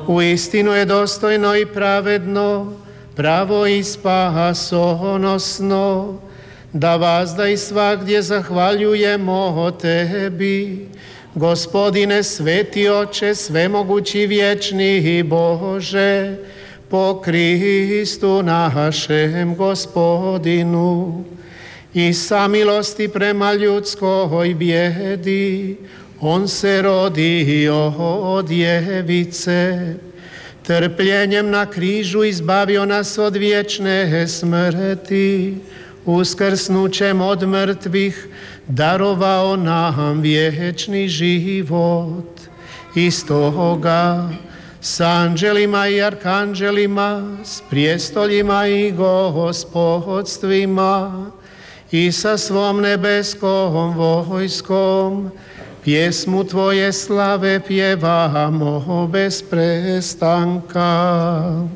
Uistinu je dostojno i pravedno, pravo i spasonosno, da vazda i svagdje zahvaljujemo Tebi, Gospodine sveti Oče, svemogući vječni i Bože, po Kristu našem Gospodinu. I sa milosti prema ljudskoj bijedi, on se rodio od djevice, trpljenjem na križu izbavio nas od vječne smrti, uskrsnućem od mrtvih darovao nam vječni život. I stoga s anđelima i arkanđelima, s prijestoljima i gospodstvima i sa svom nebeskom vojskom pjesmu Tvoje slave pjevamo bez prestanka.